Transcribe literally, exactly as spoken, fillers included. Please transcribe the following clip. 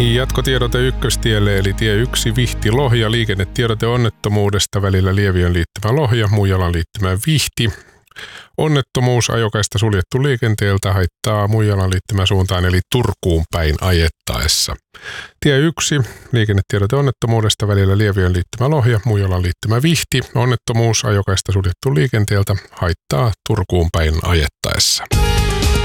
Jatkotiedote ykköstielle eli tie yksi Vihti-Lohja, liikennetiedote onnettomuudesta välillä Lieviön liittymä Lohja, Muijalan liittymä Vihti. Onnettomuus, ajokaista suljettu liikenteeltä, haittaa Muijalan liittymä suuntaan eli Turkuun päin ajettaessa. Tie yksi, liikennetiedote onnettomuudesta välillä Lieviön liittymä Lohja, Muijalan liittymä Vihti. Onnettomuus, ajokaista suljettu liikenteeltä, haittaa Turkuun päin ajettaessa.